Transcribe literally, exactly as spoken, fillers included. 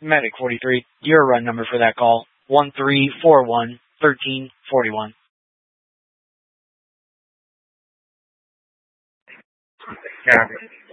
Medic forty-three, your run number for that call, one three four one, one three four one. Copy.